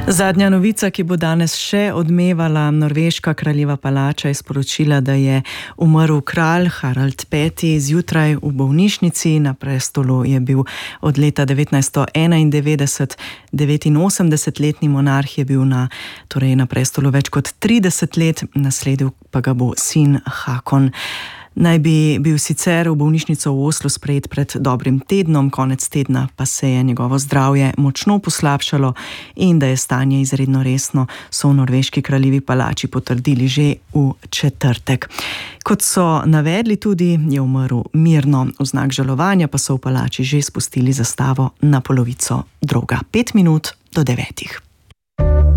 Zadnja novica, ki bo danes še odmevala, norveška kraljeva palača je sporočila, da je umrl kralj Harald V. zjutraj v bolnišnici. Na prestolu je bil od leta 1991. 89-letni monarh je bil na prestolu več kot 30 let, nasledil pa ga bo sin Hakon. Naj bi bil sicer v bolnišnico v Oslu sprejet pred dobrim tednom, konec tedna pa se je njegovo zdravje močno poslabšalo in da je stanje izredno resno, so v norveški kraljevi palači potrdili že v četrtek. Kot so navedli tudi, je umrl mirno, v znak žalovanja pa so v palači že spustili zastavo na polovico droga. 5 minut do 9.